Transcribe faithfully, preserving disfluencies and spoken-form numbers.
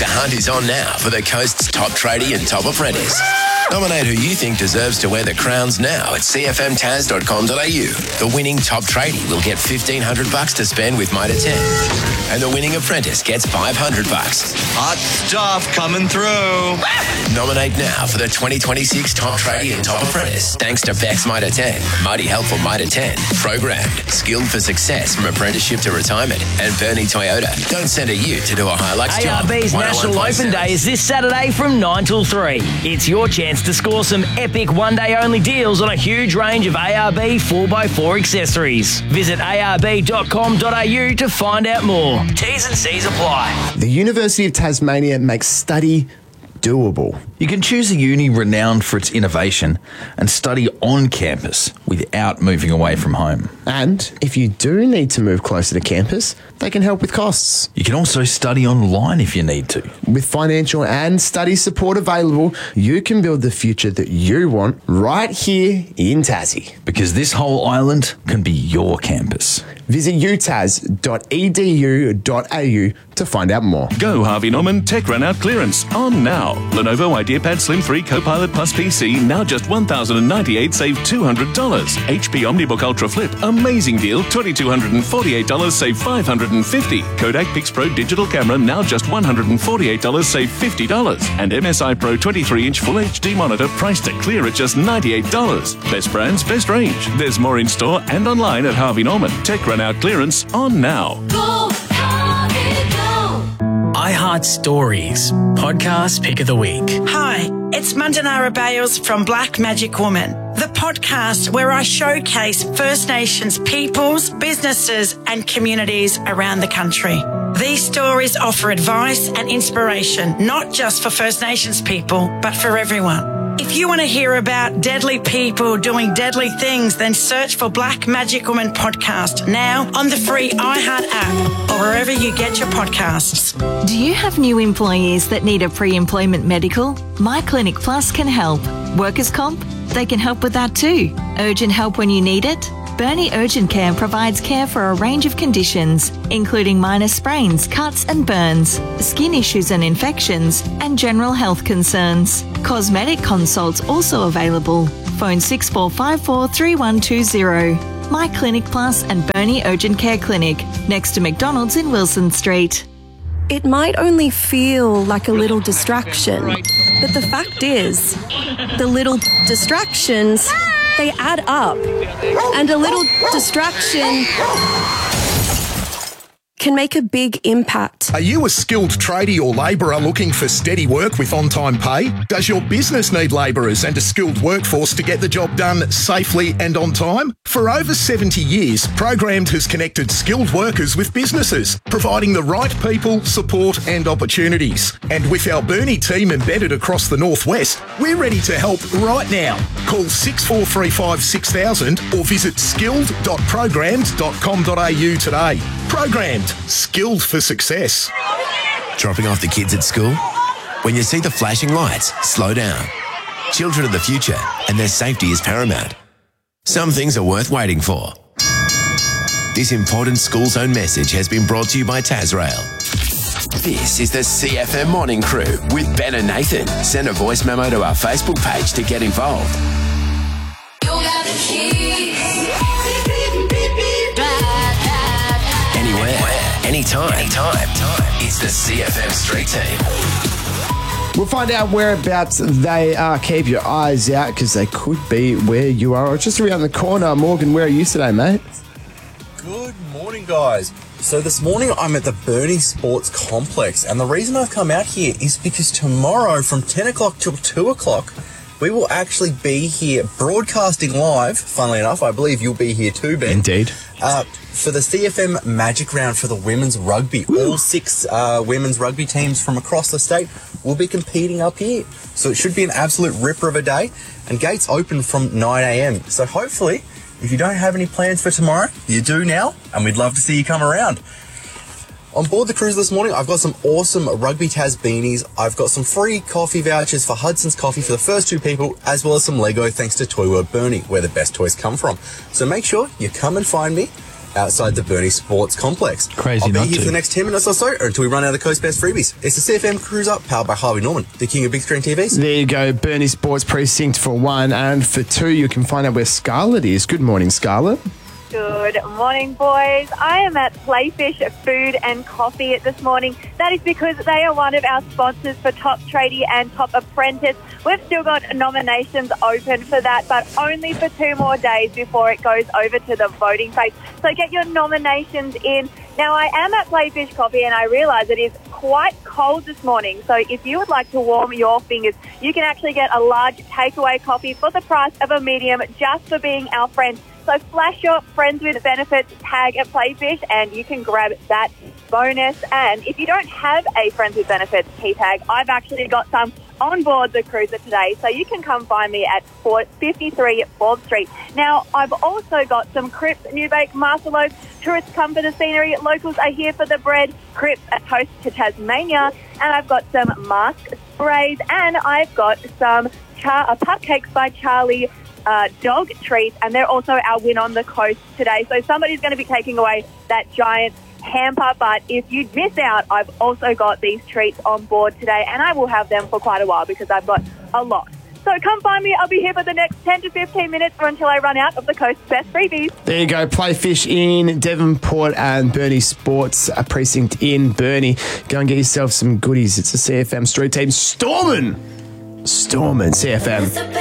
The hunt is on now for the coast's top tradie and top apprentice. Nominate who you think deserves to wear the crowns now at c f m taz dot com dot a u. The winning top tradie will get fifteen hundred bucks to spend with Mitre ten. And the winning apprentice gets five hundred bucks. Hot stuff coming through. Nominate now for the twenty twenty-six Top Tradie and Top Apprentice. Thanks to Bex Mitre ten, Mighty Helpful Mitre ten, Programmed, Skilled for Success from apprenticeship to retirement, and Bernie Toyota. Don't send a you to do a Hilux job. A R B's National Open Day is this Saturday from nine till three. It's your chance to score some epic one-day only deals on a huge range of A R B four by four accessories. Visit a r b dot com dot a u to find out more. T's and C's apply. The University of Tasmania makes study doable. You can choose a uni renowned for its innovation and study on campus without moving away from home. And if you do need to move closer to campus, they can help with costs. You can also study online if you need to. With financial and study support available, you can build the future that you want right here in Tassie. Because this whole island can be your campus. Visit u tas dot e d u dot a u to find out more. Go Harvey Norman Tech Run Out clearance on now. Lenovo IdeaPad Slim three Copilot Plus P C now just one thousand ninety-eight dollars, save two hundred dollars. H P OmniBook Ultra Flip, amazing deal, two thousand two hundred forty-eight dollars, save five hundred fifty dollars. Kodak PixPro Digital Camera now just one hundred forty-eight dollars, save fifty dollars. And M S I Pro twenty-three inch Full H D monitor priced to clear at just ninety-eight dollars. Best brands, best range. There's more in store and online at Harvey Norman. Tech Run Out clearance on now. Go, Harvey, go. iHeart Stories, podcast pick of the week. Hi, it's Mandanara Bales from Black Magic Woman, the podcast where I showcase First Nations peoples, businesses and communities around the country. These stories offer advice and inspiration, not just for First Nations people, but for everyone. If you want to hear about deadly people doing deadly things, then search for Black Magic Woman podcast now on the free iHeart app or wherever you get your podcasts. Do you have new employees that need a pre-employment medical? My Clinic Plus can help. Workers' comp? They can help with that too. Urgent help when you need it? Bernie Urgent Care provides care for a range of conditions, including minor sprains, cuts and burns, skin issues and infections, and general health concerns. Cosmetic consults also available. Phone six four five four, three one two zero. My Clinic Plus and Bernie Urgent Care Clinic, next to McDonald's in Wilson Street. It might only feel like a little distraction, but the fact is, the little distractions, they add up. And a little distraction can make a big impact. Are you a skilled tradie or labourer looking for steady work with on-time pay? Does your business need labourers and a skilled workforce to get the job done safely and on time? For over seventy years, Programmed has connected skilled workers with businesses, providing the right people, support and opportunities. And with our Bernie team embedded across the Northwest, we're ready to help right now. Call six four three five, six thousand or visit skilled dot programmed dot com dot a u today. Programmed. Skilled for success. Dropping off the kids at school? When you see the flashing lights, slow down. Children are the future, and their safety is paramount. Some things are worth waiting for. This important school zone message has been brought to you by Tasrail. This is the C F M Morning Crew with Ben and Nathan. Send a voice memo to our Facebook page to get involved. You got the keys. Anywhere, anytime, anytime. It's the C F M Street Team. We'll find out whereabouts they are. Keep your eyes out because they could be where you are or just around the corner. Morgan, where are you today, mate? Good morning, guys. So this morning I'm at the Bernie Sports Complex, and the reason I've come out here is because tomorrow from ten o'clock till two o'clock we will actually be here broadcasting live. Funnily enough, I believe you'll be here too, Ben. Indeed. Uh, for the C F M Magic Round for the women's rugby. All six uh, women's rugby teams from across the state will be competing up here. So it should be an absolute ripper of a day. And gates open from nine a.m. So hopefully, if you don't have any plans for tomorrow, you do now, and we'd love to see you come around. On board the cruise this morning, I've got some awesome Rugby Taz beanies. I've got some free coffee vouchers for Hudson's Coffee for the first two people, as well as some Lego thanks to Toy World Bernie, where the best toys come from. So make sure you come and find me outside the Burnie Sports Complex. Crazy I'll be not here to. for the next ten minutes or so, or until we run out of Coast Best freebies. It's the C F M Cruise Up, powered by Harvey Norman, the king of big screen T Vs. There you go, Burnie Sports Precinct for one, and for two, you can find out where Scarlett is. Good morning, Scarlett. Good morning, boys. I am at Playfish Food and Coffee this morning. That is because they are one of our sponsors for Top Tradie and Top Apprentice. We've still got nominations open for that, but only for two more days before it goes over to the voting phase. So get your nominations in. Now, I am at Playfish Coffee, and I realise it is quite cold this morning. So if you would like to warm your fingers, you can actually get a large takeaway coffee for the price of a medium just for being our friend. So flash your friends with benefits tag at Playfish and you can grab that bonus. And if you don't have a friends with benefits key tag, I've actually got some on board the cruiser today. So you can come find me at fifty-three Forbes Street. Now, I've also got some Cripps New Bake Master Loaves. Tourists come for the scenery. Locals are here for the bread. Cripps, a toast to Tasmania. And I've got some mask sprays. And I've got some char- uh, pup cakes by Charlie Uh, dog treats, and they're also our win on the coast today. So somebody's going to be taking away that giant hamper, but if you miss out, I've also got these treats on board today, and I will have them for quite a while because I've got a lot. So come find me. I'll be here for the next ten to fifteen minutes or until I run out of the coast's best freebies. There you go, Playfish in Devonport and Burnie Sports a Precinct in Burnie. Go and get yourself some goodies. It's a C F M Street Team storming. Storming C F M.